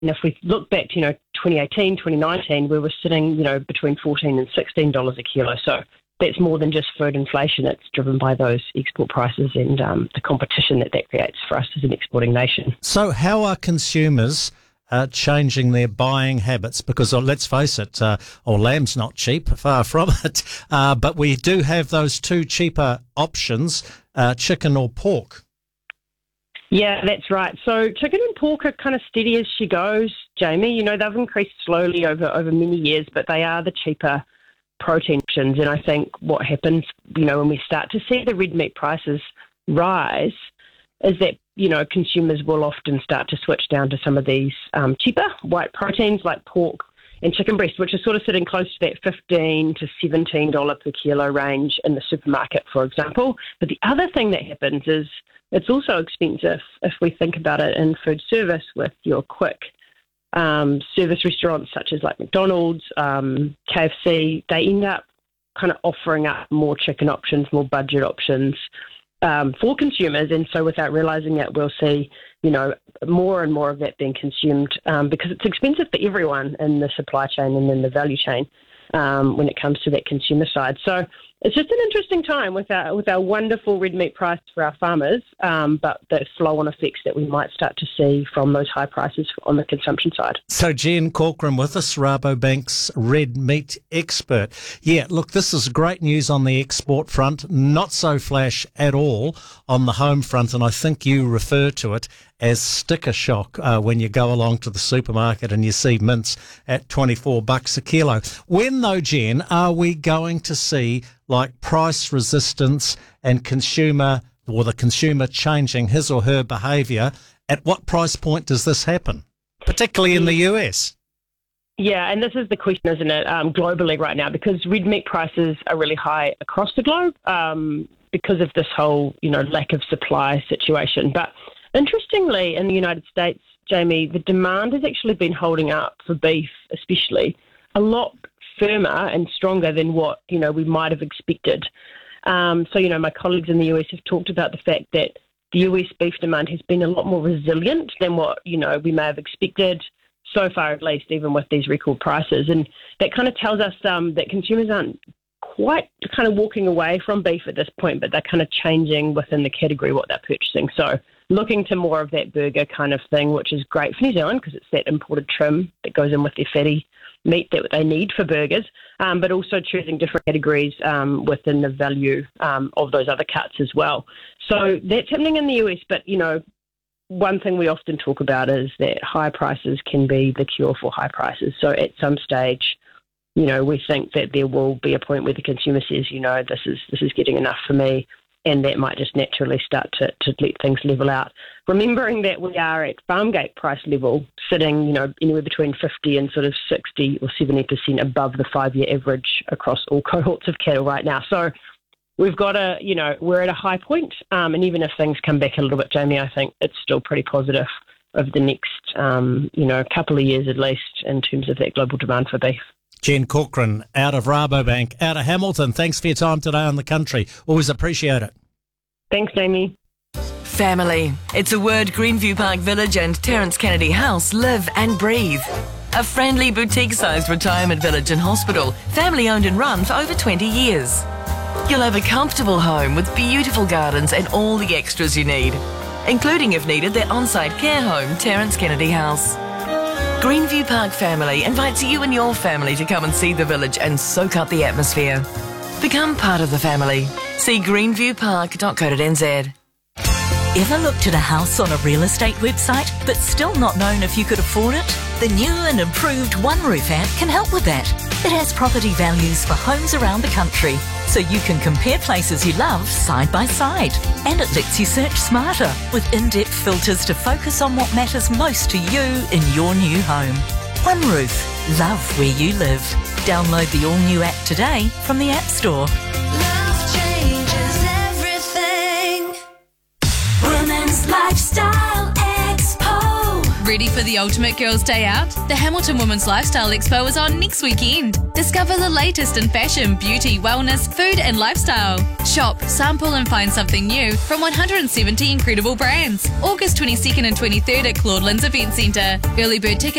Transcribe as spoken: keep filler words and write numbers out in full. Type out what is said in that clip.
And if we look back to, you know, twenty eighteen, twenty nineteen, we were sitting, you know, between fourteen and sixteen dollars a kilo. So that's more than just food inflation. It's driven by those export prices and um, the competition that that creates for us as an exporting nation. So how are consumers uh, changing their buying habits? Because, oh, let's face it, uh, oh, lamb's not cheap, far from it. Uh, but we do have those two cheaper options, uh, chicken or pork. Yeah, that's right. So chicken and pork are kind of steady as she goes, Jamie. You know, they've increased slowly over, over many years, but they are the cheaper protein options. And I think what happens, you know, when we start to see the red meat prices rise is that, you know, consumers will often start to switch down to some of these um, cheaper white proteins like pork and chicken breast, which is sort of sitting close to that fifteen to seventeen dollars per kilo range in the supermarket, for example. But the other thing that happens is it's also expensive if we think about it in food service with your quick um, service restaurants such as like McDonald's, um, K F C. They end up kind of offering up more chicken options, more budget options um, for consumers. And so without realising it, we'll see, you know, more and more of that being consumed um, because it's expensive for everyone in the supply chain and in the value chain um, when it comes to that consumer side. So it's just an interesting time with our with our wonderful red meat price for our farmers, um, but the flow-on effects that we might start to see from those high prices on the consumption side. So Jen Corcoran with us, Rabobank's red meat expert. Yeah, look, this is great news on the export front, not so flash at all on the home front, and I think you refer to it as sticker shock uh, when you go along to the supermarket and you see mince at twenty-four bucks a kilo. When, though, Jen, are we going to see like price resistance and consumer or the consumer changing his or her behaviour? At what price point does this happen, particularly in the U S? Yeah, and this is the question, isn't it, um, globally right now, because red meat prices are really high across the globe um, because of this whole, you know, lack of supply situation. But interestingly, in the United States, Jamie, the demand has actually been holding up for beef, especially, a lot firmer and stronger than what, you know, we might have expected. Um, so, you know, my colleagues in the U S have talked about the fact that the U S beef demand has been a lot more resilient than what, you know, we may have expected so far, at least, even with these record prices. And that kind of tells us um, that consumers aren't quite kind of walking away from beef at this point, but they're kind of changing within the category what they're purchasing. So looking to more of that burger kind of thing, which is great for New Zealand because it's that imported trim that goes in with their fatty meat that they need for burgers, um, but also choosing different categories um, within the value um, of those other cuts as well. So that's happening in the U S, but, you know, one thing we often talk about is that high prices can be the cure for high prices. So at some stage, you know, we think that there will be a point where the consumer says, you know, this is this is getting enough for me, and that might just naturally start to, to let things level out. Remembering that we are at farm gate price level, sitting, you know, anywhere between fifty and sort of sixty or seventy percent above the five-year average across all cohorts of cattle right now. So we've got a, you know, we're at a high point, um, and even if things come back a little bit, Jamie, I think it's still pretty positive over the next, um, you know, couple of years at least in terms of that global demand for beef. Jen Corcoran, out of Rabobank, out of Hamilton. Thanks for your time today on The Country. Always appreciate it. Thanks, Jamie. Family. It's a word Greenview Park Village and Terence Kennedy House live and breathe. A friendly boutique-sized retirement village and hospital, family-owned and run for over twenty years. You'll have a comfortable home with beautiful gardens and all the extras you need, including, if needed, their on-site care home, Terence Kennedy House. Greenview Park Family invites you and your family to come and see the village and soak up the atmosphere. Become part of the family. See greenview park dot co dot n z. Ever looked at a house on a real estate website but still not known if you could afford it? The new and improved OneRoof app can help with that. It has property values for homes around the country, so you can compare places you love side by side. And it lets you search smarter with in-depth filters to focus on what matters most to you in your new home. OneRoof. Love where you live. Download the all-new app today from the App Store. Love changes everything. Women's Lifestyle Expo. Ready for the the ultimate girls' day out? The Hamilton Women's Lifestyle Expo is on next weekend. Discover the latest in fashion, beauty, wellness, food and lifestyle. Shop, sample and find something new from one hundred seventy incredible brands. August twenty-second and twenty-third at Claudelands Event Centre. Early bird tickets